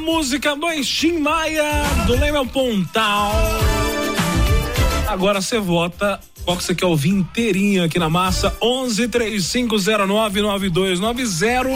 música 2, Tim Maia, do Leme ao Pontal. Agora você vota qual que você quer ouvir inteirinho aqui na massa. 1135099290.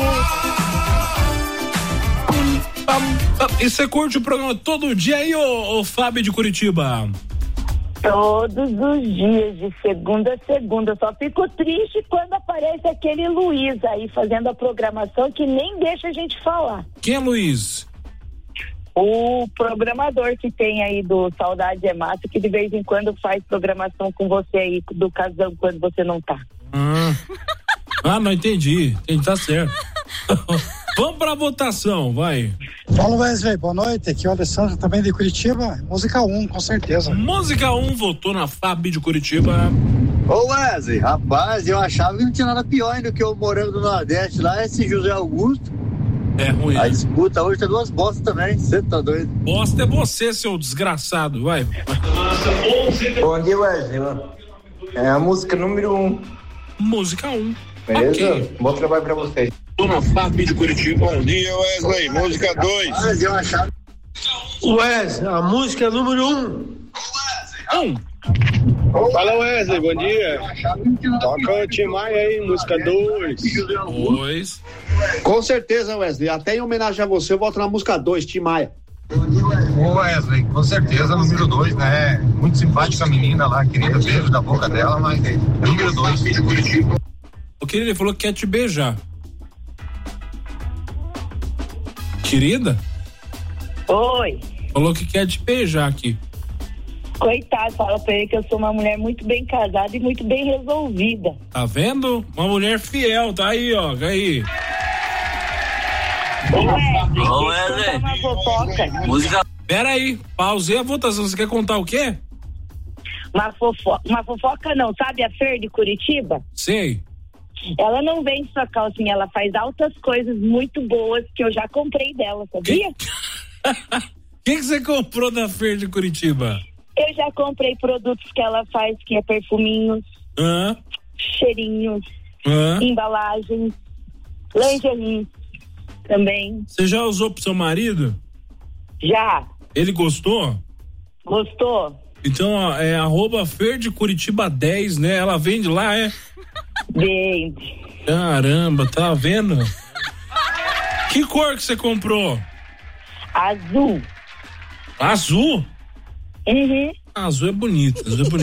E você curte o programa todo dia aí, ô Fábio de Curitiba? Todos os dias, de segunda a segunda. Só fico triste quando aparece aquele Luiz aí fazendo a programação que nem deixa a gente falar. Quem é Luiz? O programador que tem aí do Saudade é Massa, que de vez em quando faz programação com você aí do casão quando você não tá. Não entendi. Tá certo. Vamos pra votação, vai. Fala, Wesley, boa noite, aqui é o Alessandro também de Curitiba, música 1, com certeza. Música 1, votou na Fábio de Curitiba. Ô Wesley, rapaz, eu achava que não tinha nada pior ainda que eu morando no Nordeste lá, esse José Augusto. É ruim. A disputa hoje tem duas bostas também, você tá doido? Bosta é você, seu desgraçado, vai. Bom dia, Wesley. É a música número 1. Música 1. Beleza? Okay. Bom trabalho pra vocês. Dona Fábio de Curitiba. Bom dia, Wesley. Música 2. Mas eu achava. Wesley, a música número 1. Fala, Wesley. Bom dia. Toca o Tim Maia aí, música 2. Com certeza, Wesley. Até em homenagem a você, eu volto na música 2, Tim Maia. Ô Wesley, com certeza, número 2, né? Muito simpática a menina lá, querida, beijo da boca dela, mas número 2. O querido, ele falou que quer te beijar. Querida? Oi. Falou que quer te beijar aqui. Coitado, fala pra ele que eu sou uma mulher muito bem casada e muito bem resolvida. Tá vendo? Uma mulher fiel, tá aí, ó, aí. Ô Wesley, uma fofoca. Música. Pera aí, pausei a votação, você quer contar o quê? Uma fofoca não, sabe a Fer de Curitiba? Sei. Ela não vende sua calcinha, ela faz altas coisas muito boas que eu já comprei dela, sabia? O que você comprou da Fer de Curitiba? Eu já comprei produtos que ela faz, que é perfuminhos, cheirinhos, embalagens, lingerie também. Você já usou pro seu marido? Já. Ele gostou? Gostou. Então, ó, é @Fer de Curitiba 10, né? Ela vende lá, é? Vende. Caramba, tá vendo? Que cor que você comprou? Azul. Azul? Uhum. Azul é bonito,